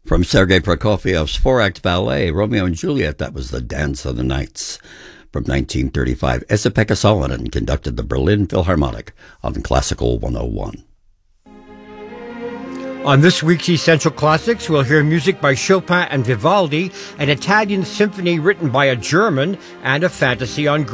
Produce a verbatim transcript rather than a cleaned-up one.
From Sergei Prokofiev's four-act ballet, Romeo and Juliet, that was The Dance of the Nights. From nineteen thirty-five, Esa-Pekka Salonen conducted the Berlin Philharmonic on Classical one oh one. On this week's Essential Classics, we'll hear music by Chopin and Vivaldi, an Italian symphony written by a German, and a fantasy on Greece.